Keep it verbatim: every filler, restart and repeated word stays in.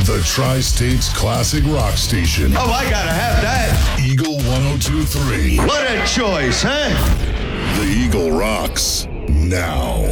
The Tri-States Classic Rock Station. Oh, I gotta have that. Eagle one oh two point three. What a choice, huh? The Eagle rocks now.